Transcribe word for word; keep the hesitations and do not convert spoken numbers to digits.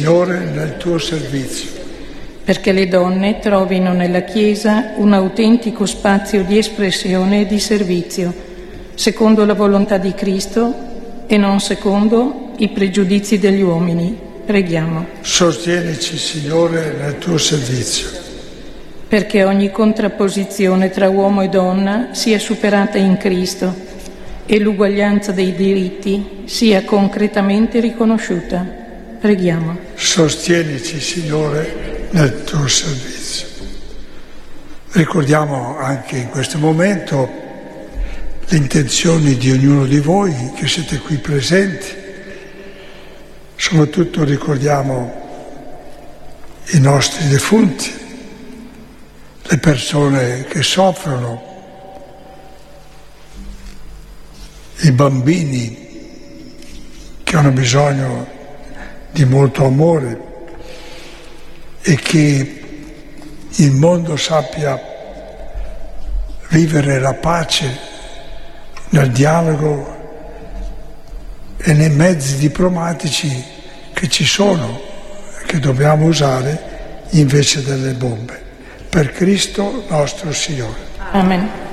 Signore, nel tuo servizio. Perché le donne trovino nella Chiesa un autentico spazio di espressione e di servizio, secondo la volontà di Cristo e non secondo i pregiudizi degli uomini. Preghiamo. Sostienici, Signore, nel tuo servizio. Perché ogni contrapposizione tra uomo e donna sia superata in Cristo e l'uguaglianza dei diritti sia concretamente riconosciuta. Preghiamo. Sostienici, Signore, nel tuo servizio. Ricordiamo anche in questo momento le intenzioni di ognuno di voi che siete qui presenti. Soprattutto ricordiamo i nostri defunti, le persone che soffrono, i bambini che hanno bisogno di molto amore e che il mondo sappia vivere la pace nel dialogo e nei mezzi diplomatici che ci sono e che dobbiamo usare invece delle bombe. Per Cristo nostro Signore. Amen.